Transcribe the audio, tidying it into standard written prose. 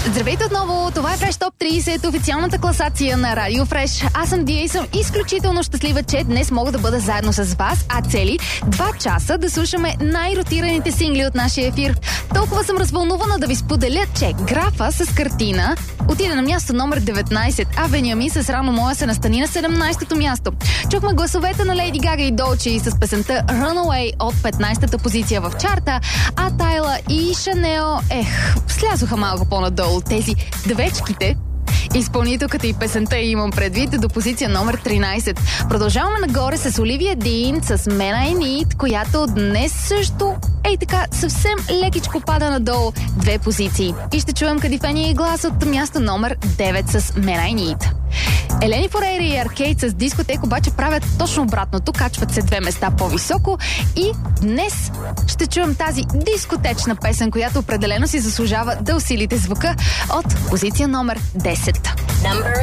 Здравейте отново! Това е Fresh Top 30, официалната класация на Радио Fresh. Аз съм Дия и съм изключително щастлива, че днес мога да бъда заедно с вас, а цели 2 часа да слушаме най-ротираните сингли от нашия ефир. Толкова съм развълнувана да ви споделя, че графа с картина отиде на място номер 19, а Вениамин с Рано моя се настани на 17-то място. Чухме гласовете на Лейди Гага и Долчи с песента Runaway от 15-та позиция в чарта, а Тайла и Шанел, слязоха малко по-надолу тези двечките. Изпълнителката и песента имам предвид до позиция номер 13. Продължаваме нагоре с Оливия Дин с Man I Need, която днес също така съвсем лекичко пада надолу 2 позиции. И ще чуем кадифения и глас от място номер 9 с Man I Need. Елени Форейра и Аркейд с Дискотек обаче правят точно обратното, качват се 2 места по-високо и днес ще чуем тази дискотечна песен, която определено си заслужава да усилите звука от позиция номер 10.